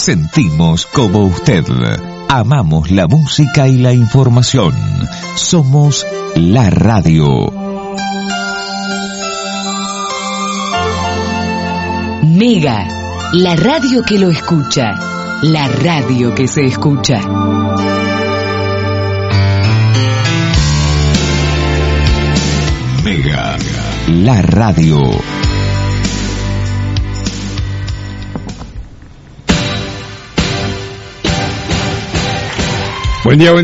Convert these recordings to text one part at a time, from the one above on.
sentimos como usted. Amamos la música y la información. Somos la radio. Mega, la radio que lo escucha. La radio que se escucha. Mega, la radio. Buen día.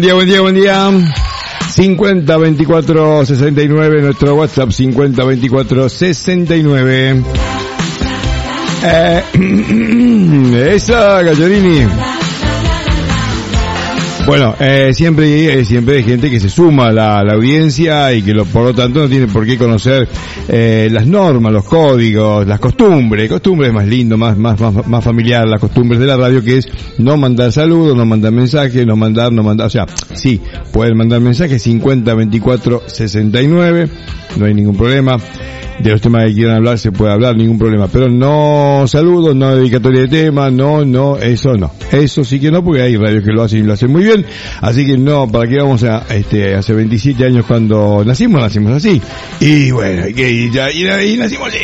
50 24 69, nuestro WhatsApp 50 24 69. Esa, Gallerini. Bueno, siempre hay gente que se suma a la audiencia y que por lo tanto no tiene por qué conocer las normas, los códigos, las costumbres. Costumbres más lindo, más familiar, las costumbres de la radio, que es no mandar saludos, no mandar mensajes, no mandar, o sea, sí, pueden mandar mensajes 50 24 69, no hay ningún problema. De los temas que quieran hablar se puede hablar, ningún problema, pero no saludos, no dedicatoria de tema, eso sí que no, porque hay radios que lo hacen y lo hacen muy bien, así que no, ¿para qué vamos a, hace 27 años cuando nacimos así, y bueno, y nacimos así.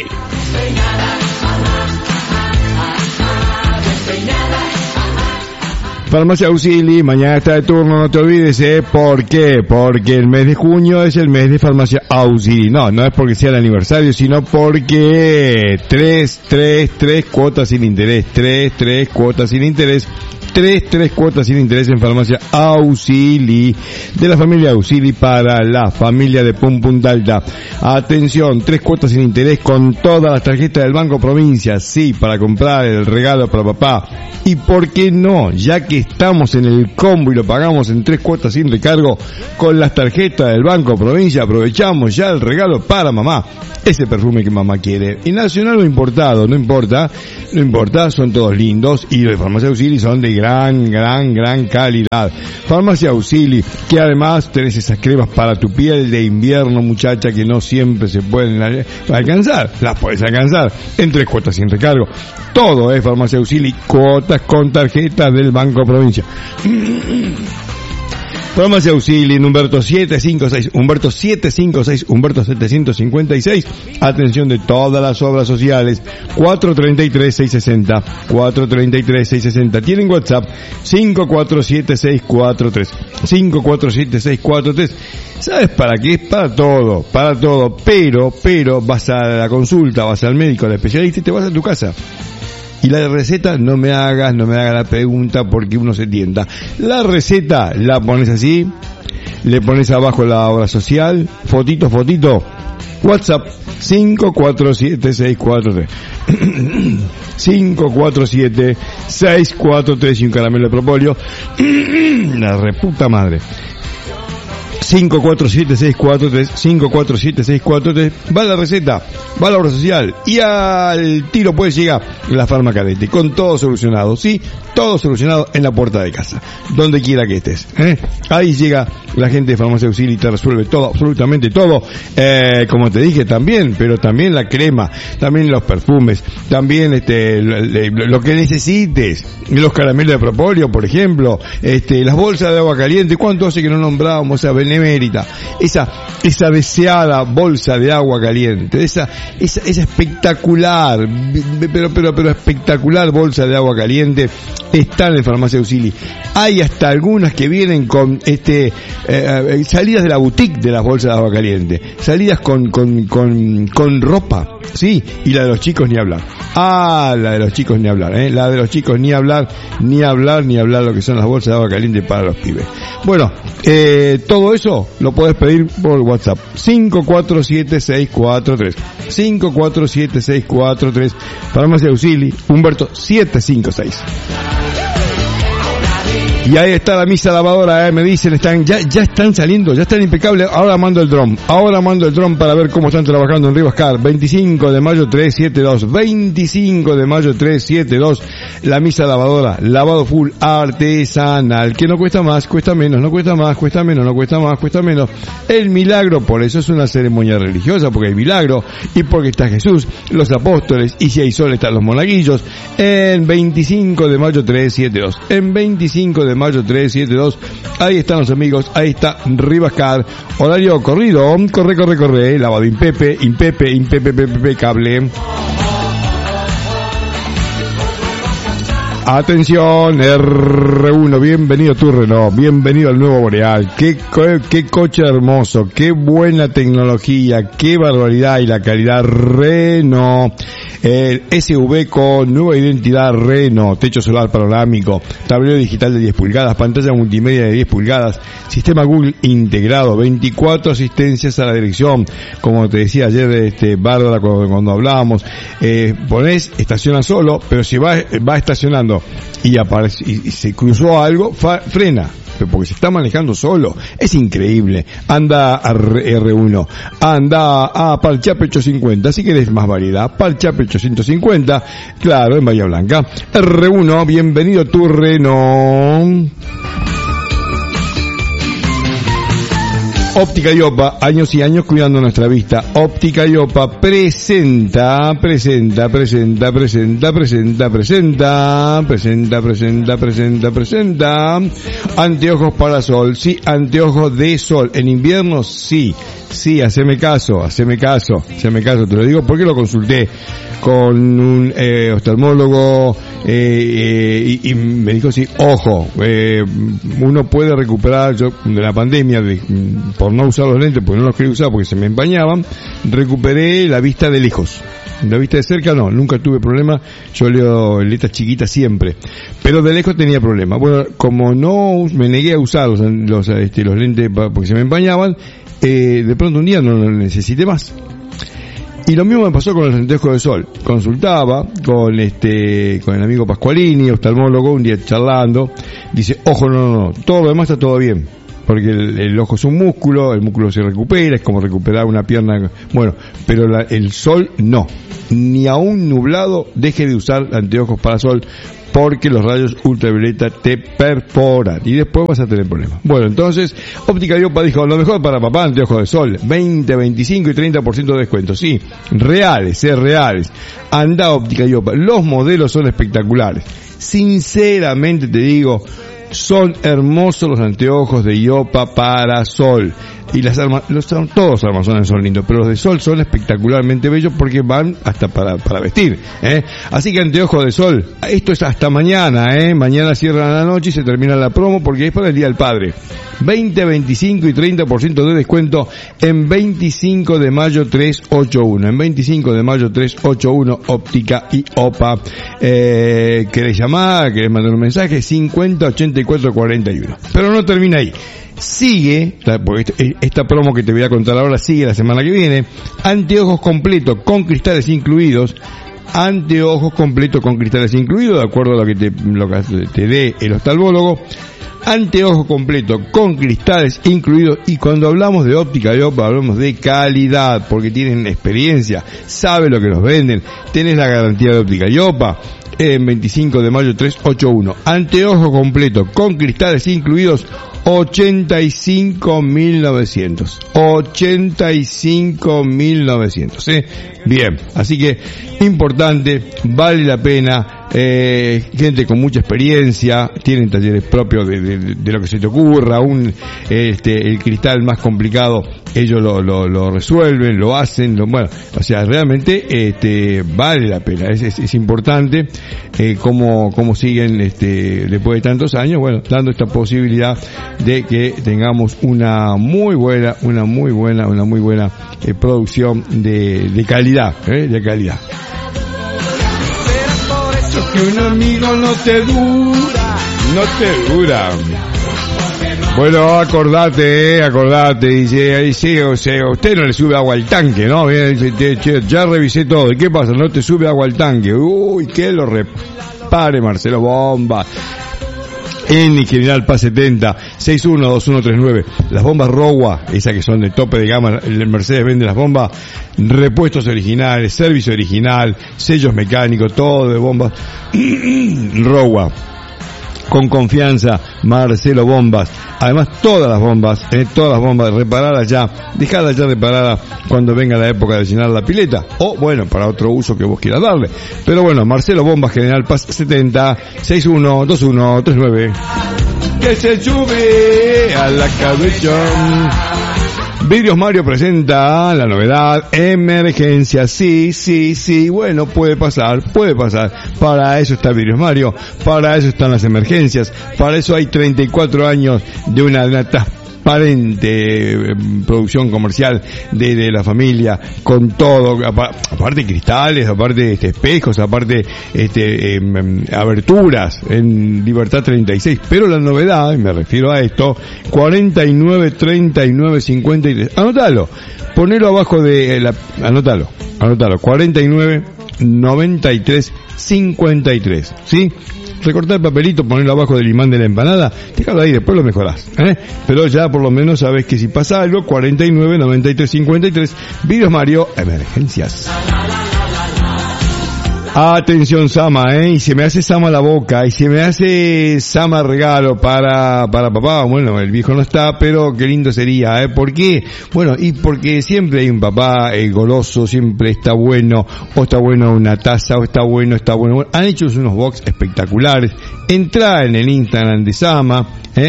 Farmacia Auxili, mañana está de turno, no te olvides, ¿por qué? Porque el mes de junio es el mes de Farmacia Auxili. No es porque sea el aniversario, sino porque tres cuotas sin interés, tres cuotas sin interés. Tres cuotas sin interés en Farmacia Auxili, de la familia Auxili para la familia de Punta Alta. Atención, 3 cuotas sin interés con todas las tarjetas del Banco Provincia, sí, para comprar el regalo para papá. Y por qué no, ya que estamos en el combo y lo pagamos en 3 cuotas sin recargo con las tarjetas del Banco Provincia, aprovechamos ya el regalo para mamá, ese perfume que mamá quiere. Y nacional o importado, no importa, son todos lindos y los de Farmacia Auxili son de gran calidad. Farmacia Auxili, que además tenés esas cremas para tu piel de invierno, muchacha, que no siempre se pueden alcanzar. Las puedes alcanzar en 3 cuotas sin recargo. Todo es Farmacia Auxili, cuotas con tarjetas del Banco Provincia. Farmacia Auxili, Humberto 756, Humberto 756, atención de todas las obras sociales, 433-660, tienen WhatsApp, 547-643, ¿sabes para qué? Para todo, pero vas a la consulta, vas al médico, al especialista y te vas a tu casa. Y la receta, no me hagas la pregunta porque uno se tienta. La receta la pones así, le pones abajo la obra social, fotito, WhatsApp 547-643. 547-643 y un caramelo de propóleo. La reputa madre. 547-643, va la receta, va la obra social y al tiro puede llegar la Farmacadete con todo solucionado, sí, todo solucionado en la puerta de casa, donde quiera que estés, ahí llega la gente de Farmacia Auxili y te resuelve todo, absolutamente todo, como te dije también, pero también la crema, también los perfumes, también lo que necesites, los caramelos de propóleo, por ejemplo, las bolsas de agua caliente. ¿Cuánto hace que no nombrábamos a Benemérita? Esa deseada bolsa de agua caliente, esa espectacular, pero espectacular bolsa de agua caliente está en Farmacia Auxili. Hay hasta algunas que vienen con salidas de la boutique de las bolsas de agua caliente, salidas con ropa, sí, y la de los chicos ni hablar. La de los chicos ni hablar, la de los chicos ni hablar lo que son las bolsas de agua caliente para los pibes. Bueno, todo eso lo puedes pedir por WhatsApp 547-643 Farmacia Auxili, Humberto 756. Y ahí está la misa lavadora, me dicen, ya están saliendo, ya están impecables. Ahora mando el dron para ver cómo están trabajando en Rivascar. 25 de mayo 372, La Misa lavadora, lavado full artesanal, que no cuesta más, cuesta menos, no cuesta más, cuesta menos, no cuesta más, cuesta menos. El milagro, por eso es una ceremonia religiosa, porque hay milagro, y porque está Jesús, los apóstoles, y si hay sol están los monaguillos, en 25 de mayo 372. En 25 de mayo 372, ahí están los amigos, ahí está Rivascar, horario corrido, corre, lavado impepe, cable. Atención, R1, bienvenido tu Renault, bienvenido al nuevo Boreal, qué coche hermoso, qué buena tecnología, qué barbaridad y la calidad Renault. El SUV con nueva identidad Renault, techo solar panorámico, tablero digital de 10 pulgadas, pantalla multimedia de 10 pulgadas, sistema Google integrado, 24 asistencias a la dirección, como te decía ayer, Bárbara, cuando hablábamos, ponés, estaciona solo, pero si va estacionando y aparece, y se cruzó algo, frena, porque se está manejando solo. Es increíble. Anda a R1, anda a Palchape 850, si querés más variedad, Palchape 850, claro, en Bahía Blanca. R1, bienvenido tu Renault. Óptica Iopa, años y años cuidando nuestra vista. Óptica Iopa presenta anteojos para sol, sí, anteojos de sol. En invierno, sí, haceme caso, te lo digo porque lo consulté con un oftalmólogo y me dijo, sí, ojo, uno puede recuperar, yo de la pandemia, por no usar los lentes, porque no los quería usar porque se me empañaban, recuperé la vista de lejos. La vista de cerca no, nunca tuve problema, yo leo letras chiquitas siempre, pero de lejos tenía problema. Bueno, como no me negué a usar los lentes porque se me empañaban, de pronto un día no lo necesité más. Y lo mismo me pasó con los anteojos de sol. Consultaba con el amigo Pascualini, oftalmólogo, un día charlando, dice, ojo, no, todo lo demás está todo bien. Porque el ojo es un músculo, el músculo se recupera, es como recuperar una pierna, bueno, pero el sol no. Ni aún nublado deje de usar anteojos para sol, porque los rayos ultravioleta te perforan y después vas a tener problemas. Bueno, entonces, Óptica Iopa dijo, lo mejor para papá, anteojos de sol, 20, 25 y 30% de descuento. Sí, reales. Anda a Óptica Iopa. Los modelos son espectaculares. Sinceramente te digo, son hermosos los anteojos de Iopa para sol. Y todos los armazones son lindos, pero los de sol son espectacularmente bellos porque van hasta para vestir, Así que anteojos de sol, esto es hasta mañana, mañana cierran a la noche y se termina la promo porque es para el Día del Padre. 20, 25 y 30% de descuento en 25 de mayo 381. En 25 de mayo 381, Óptica Iopa. ¿Querés llamar? ¿Querés mandar un mensaje? 50 84 41. Pero no termina ahí. Sigue, porque esta promo que te voy a contar ahora sigue la semana que viene. Anteojos completos con cristales incluidos. Anteojos completos con cristales incluidos, de acuerdo a lo que te dé el oftalmólogo. Anteojos completo con cristales incluidos, y cuando hablamos de Óptica Iopa hablamos de calidad, porque tienen experiencia, sabe lo que nos venden, tenés la garantía de Óptica Iopa. En 25 de mayo 381, anteojo completo con cristales incluidos, 85.900. 85.900, Bien, así que importante, vale la pena. Gente con mucha experiencia, tienen talleres propios de lo que se te ocurra. El cristal más complicado ellos lo resuelven, lo hacen, bueno, o sea, realmente vale la pena. Es importante cómo siguen después de tantos años, bueno, dando esta posibilidad de que tengamos una muy buena producción de calidad, de calidad. Que un amigo no te dura. Bueno, acordate, dice, usted no le sube agua al tanque, ¿no? Dice, ya revisé todo, ¿y qué pasa? No te sube agua al tanque. Uy, que lo repare Marcelo Bomba. en General Paz 70, 612139. Las bombas Rowa, esas que son de tope de gama, el Mercedes vende las bombas, repuestos originales, servicio original, sellos mecánicos, todo de bombas Rowa. Con confianza, Marcelo Bombas. Además, todas las bombas, reparadas ya, dejadas ya reparadas cuando venga la época de llenar la pileta. O, bueno, para otro uso que vos quieras darle. Pero bueno, Marcelo Bombas, General Paz 70, 612139. Que se sube a la cabeza. Vidrios Mario presenta la novedad, emergencia, sí, bueno, puede pasar, para eso está Vidrios Mario, para eso están las emergencias, para eso hay 34 años de una transparente producción comercial de la familia, con todo, aparte cristales, aparte espejos, aparte aberturas en Libertad 36, pero la novedad, y me refiero a esto, 49 39 53, anótalo, ponelo abajo de anótalo, 49 93 53, ¿sí? Recortar el papelito, ponerlo abajo del imán de la empanada, déjalo ahí, después lo mejorás, pero ya por lo menos sabes que si pasa algo, 49 93 53, Vidrios Mario, emergencias. Atención Sama, y se me hace Sama la boca, y se me hace Sama regalo para papá. Bueno, el viejo no está, pero qué lindo sería, ¿por qué? Bueno, y porque siempre hay un papá goloso, siempre está bueno, o está bueno una taza, o está bueno. Bueno, han hecho unos box espectaculares. Entrá en el Instagram de Sama,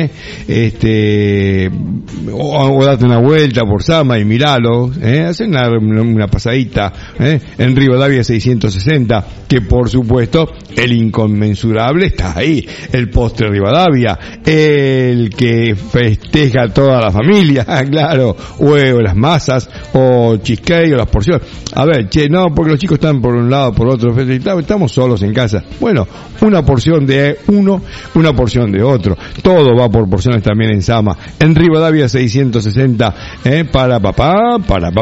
o date una vuelta por Sama y miralo, hacen una pasadita, en Rivadavia 660, que por supuesto el inconmensurable está ahí, el postre Rivadavia, el que festeja a toda la familia, claro, huevo, las masas, o cheesecake, o las porciones. A ver, no, porque los chicos están por un lado, por otro, estamos solos en casa. Bueno, una porción de uno, una porción de otro, todo va por porciones también en Sama, en Rivadavia 660, para papá.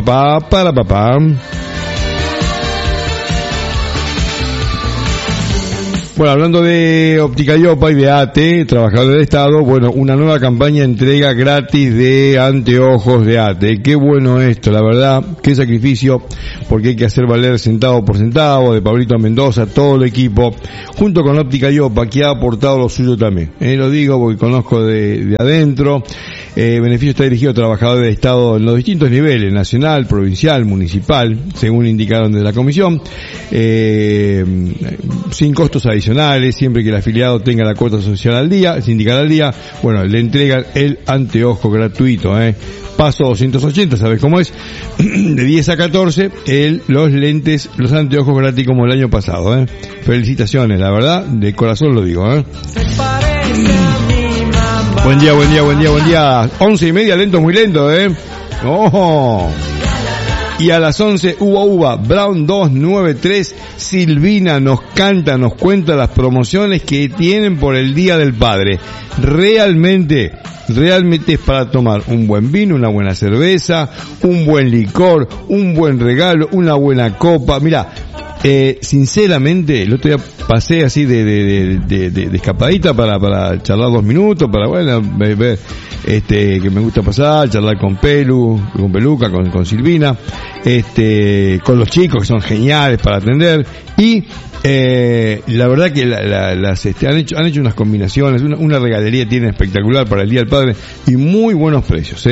Bueno, hablando de Óptica Iopa y de ATE, trabajadores del Estado, bueno, una nueva campaña entrega gratis de anteojos de ATE. Qué bueno esto, la verdad, qué sacrificio, porque hay que hacer valer centavo por centavo, de Pablito Mendoza, todo el equipo, junto con Óptica Iopa, que ha aportado lo suyo también. Lo digo porque conozco de adentro. Beneficio está dirigido a trabajadores del Estado en los distintos niveles, nacional, provincial, municipal, según indicaron de la comisión, sin costos adicionales, siempre que el afiliado tenga la cuota social al día, sindical al día, bueno, le entregan el anteojo gratuito, Paso 280, ¿sabes cómo es? De 10 a 14, los lentes, los anteojos gratis como el año pasado, Felicitaciones, la verdad, de corazón lo digo, Buen día. 11:30, lento, muy lento, ¡Ojo! Y a las 11, Uva, Brown 293, Silvina nos canta, nos cuenta las promociones que tienen por el Día del Padre. Realmente es para tomar un buen vino, una buena cerveza, un buen licor, un buen regalo, una buena copa. Mirá, sinceramente, el otro día pasé así de escapadita para charlar 2 minutos, para, bueno, ver, que me gusta pasar, charlar con Peluca, con Silvina, con los chicos que son geniales para atender, y la verdad que han hecho unas combinaciones, una regalería tiene espectacular para el Día del Padre, y muy buenos precios,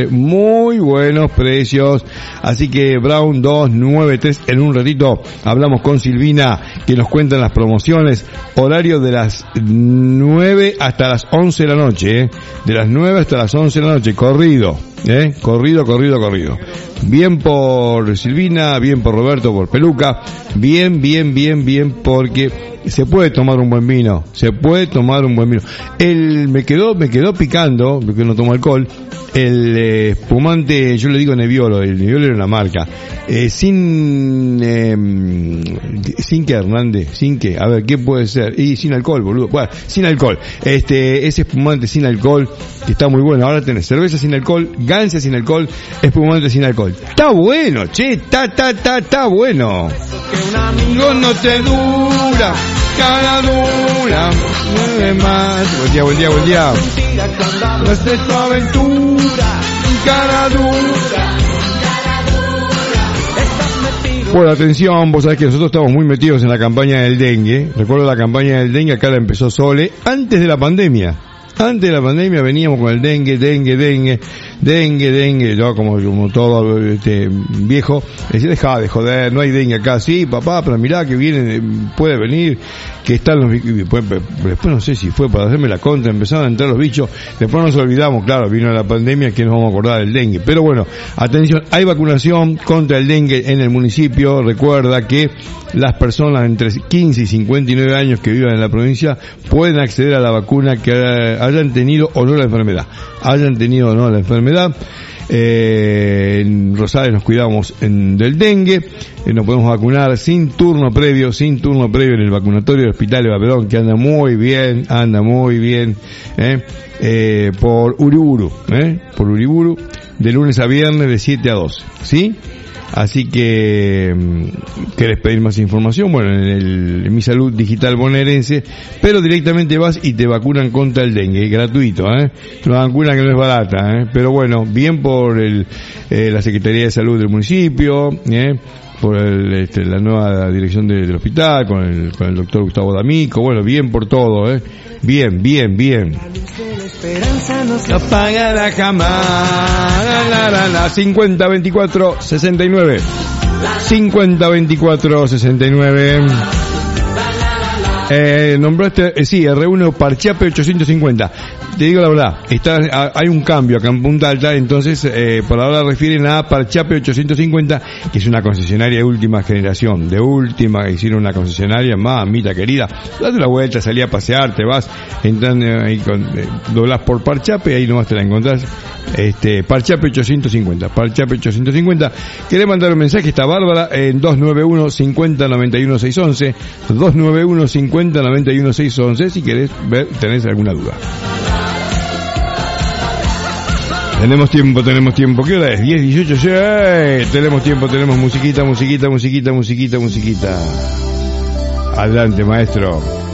así que Brown 293, en un ratito hablamos con Silvina, que nos cuentan las promociones, horario de las 9 hasta las 11 de la noche, de las 9 hasta las 11 de la noche, corrido. Corrido. Bien por Silvina, bien por Roberto, por Peluca, bien, porque se puede tomar un buen vino, me quedó picando, porque no tomo alcohol, el espumante, yo le digo Nebbiolo, el Nebbiolo era una marca, sin que Hernández, a ver, ¿qué puede ser? Y sin alcohol, boludo, bueno, sin alcohol, ese espumante sin alcohol, que está muy bueno. Ahora tenés cerveza sin alcohol, gancia sin alcohol, espumante sin alcohol. Está bueno, está bueno. No te dura, cara dura, más. Buen día, buen día, buen día. No es de tu aventura, cara dura. Bueno, atención, vos sabés que nosotros estamos muy metidos en la campaña del dengue. Recuerdo la campaña del dengue, acá la empezó Sole, antes de la pandemia. Antes de la pandemia veníamos con el dengue, yo como todo viejo, decía, deja de joder, no hay dengue acá, sí papá, pero mirá que viene, puede venir, que están los después no sé si fue para hacerme la contra, empezaron a entrar los bichos, después nos olvidamos, claro, vino la pandemia, que nos vamos a acordar del dengue, pero bueno, atención, hay vacunación contra el dengue en el municipio, recuerda que las personas entre 15 y 59 años que vivan en la provincia pueden acceder a la vacuna que hayan tenido o no la enfermedad. En Rosales nos cuidamos del dengue, nos podemos vacunar sin turno previo en el vacunatorio del Hospital Eva Perón, que anda muy bien, por Uriburu, de lunes a viernes de 7 a 12, ¿sí? Así que, ¿querés pedir más información? Bueno, en Mi Salud Digital Bonaerense, pero directamente vas y te vacunan contra el dengue, gratuito, una vacuna que no es barata, pero bueno, bien por la Secretaría de Salud del municipio, por la nueva dirección del hospital, con el doctor Gustavo D'Amico, bueno, bien por todo, bien. No pagará jamás. 502469. 502469. Nombraste, sí, R1 Parchape 850. Te digo la verdad, hay un cambio acá en Punta Alta, entonces por ahora refieren a Parchape 850, que es una concesionaria de última generación, hicieron una concesionaria, mamita querida, date la vuelta, salí a pasear, te vas, entrando ahí doblás por Parchape, ahí nomás te la encontrás, Parchape 850, querés mandar un mensaje, está Bárbara en 291 50 91 611, 291 50 91 611, si querés tenés alguna duda. Tenemos tiempo. ¿Qué hora es? 10:18. Tenemos tiempo, tenemos musiquita. Adelante, maestro.